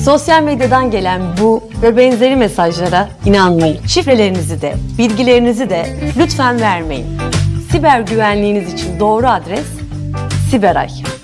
Sosyal medyadan gelen bu ve benzeri mesajlara inanmayın. Şifrelerinizi de, bilgilerinizi de lütfen vermeyin. Siber güvenliğiniz için doğru adres Siberay.